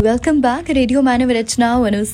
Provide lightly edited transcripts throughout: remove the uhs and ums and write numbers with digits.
Welcome back. Radio मानव रचना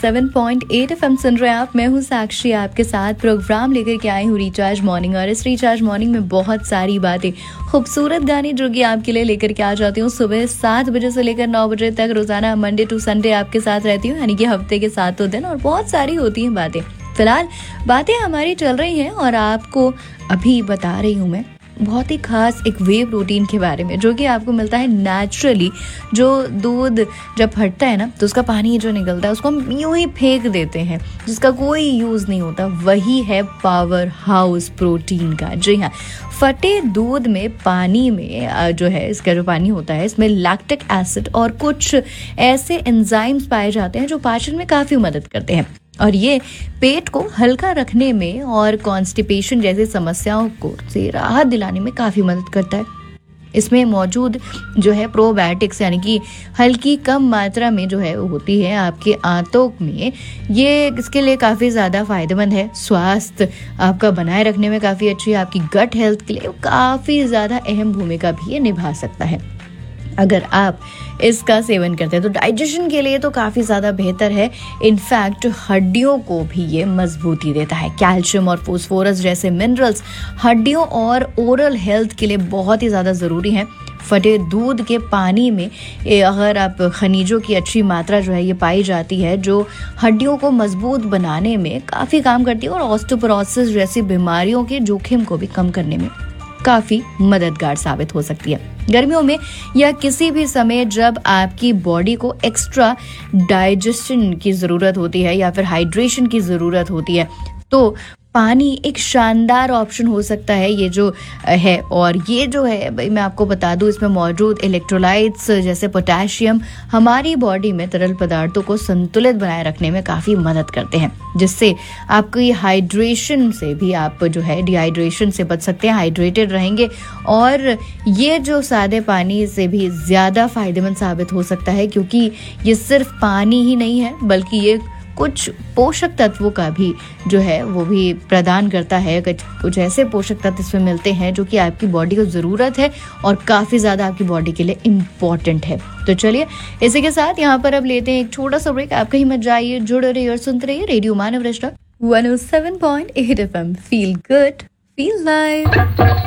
107.8 FM सुन रहे हैं आप। मैं हूँ साक्षी, आपके साथ प्रोग्राम लेकर के आई हूँ रिचार्ज मॉर्निंग। और इस रिचार्ज मॉर्निंग में बहुत सारी बातें, खूबसूरत गाने जो कि आपके लिए लेकर के आ जाती हूँ। सुबह 7 बजे से लेकर 9 बजे तक रोजाना मंडे टू संडे आपके साथ रहती हूँ, यानी कि हफ्ते के 7 दिन, और बहुत सारी होती हैं बातें। फिलहाल बातें हमारी चल रही हैं और आपको अभी बता रही हूँ मैं बहुत ही खास एक वे प्रोटीन के बारे में, जो कि आपको मिलता है नेचुरली। जो दूध जब फटता है ना, तो उसका पानी जो निकलता है उसको हम यूं ही फेंक देते हैं, जिसका कोई यूज़ नहीं होता। वही है पावर हाउस प्रोटीन का। जी हाँ, फटे दूध में पानी में जो है, इसका जो पानी होता है, इसमें लैक्टिक एसिड और कुछ ऐसे एंजाइम्स पाए जाते हैं जो पाचन में काफ़ी मदद करते हैं, और ये पेट को हल्का रखने में और कॉन्स्टिपेशन जैसी समस्याओं को से राहत दिलाने में काफ़ी मदद करता है। इसमें मौजूद जो है प्रोबायोटिक्स, यानी कि हल्की कम मात्रा में जो है वो होती है आपके आंतों में, ये इसके लिए काफ़ी ज़्यादा फायदेमंद है। स्वास्थ्य आपका बनाए रखने में काफ़ी अच्छी है। आपकी गट हेल्थ के लिए काफ़ी ज़्यादा अहम भूमिका भी ये निभा सकता है। अगर आप इसका सेवन करते हैं तो डाइजेशन के लिए तो काफ़ी ज़्यादा बेहतर है। इनफैक्ट हड्डियों को भी ये मजबूती देता है। कैल्शियम और फोस्फोरस जैसे मिनरल्स हड्डियों और ओरल हेल्थ के लिए बहुत ही ज़्यादा ज़रूरी हैं। फटे दूध के पानी में अगर आप खनिजों की अच्छी मात्रा जो है ये पाई जाती है, जो हड्डियों को मजबूत बनाने में काफ़ी काम करती है और ऑस्टियोपोरोसिस जैसी बीमारियों के जोखिम को भी कम करने में काफ़ी मददगार साबित हो सकती है। गर्मियों में या किसी भी समय जब आपकी बॉडी को एक्स्ट्रा डाइजेशन की ज़रूरत होती है या फिर हाइड्रेशन की ज़रूरत होती है, तो पानी एक शानदार ऑप्शन हो सकता है ये जो है। और ये जो है भाई, मैं आपको बता दूं, इसमें मौजूद इलेक्ट्रोलाइट्स जैसे पोटेशियम हमारी बॉडी में तरल पदार्थों को संतुलित बनाए रखने में काफ़ी मदद करते हैं, जिससे आपकी हाइड्रेशन से भी आप जो है डिहाइड्रेशन से बच सकते हैं, हाइड्रेटेड रहेंगे। और ये जो सादे पानी से भी ज़्यादा फायदेमंद साबित हो सकता है, क्योंकि ये सिर्फ पानी ही नहीं है, बल्कि ये कुछ पोषक तत्वों का भी जो है वो भी प्रदान करता है। कुछ ऐसे पोषक तत्व इसमें मिलते हैं जो कि आपकी बॉडी को ज़रूरत है और काफ़ी ज़्यादा आपकी बॉडी के लिए इम्पॉर्टेंट है। तो चलिए इसी के साथ यहाँ पर अब लेते हैं एक छोटा सा ब्रेक। आप कहीं मत जाइए, जुड़े रहिए और सुनते रहिए रेडियो मानव रचना 107.8 FM। Feel good, feel live.